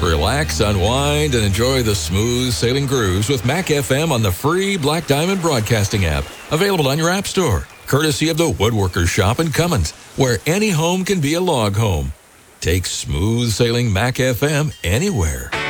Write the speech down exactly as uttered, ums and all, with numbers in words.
Relax, unwind, and enjoy the smooth sailing grooves with Mac F M on the free Black Diamond Broadcasting app, available on your app store, courtesy of the Woodworkers Shop in Cummins, where any home can be a log home. Take smooth sailing Mac F M anywhere.